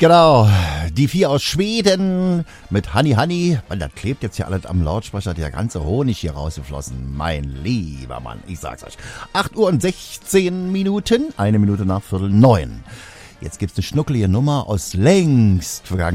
Genau, die 4 aus Schweden mit Honey Honey, weil das klebt jetzt hier alles am Lautsprecher, der ganze Honig hier rausgeflossen. Mein lieber Mann, ich sag's euch. 8 Uhr und 16 Minuten, 1 Minute nach 8:45. Jetzt gibt's eine schnuckelige Nummer aus längst vergangen.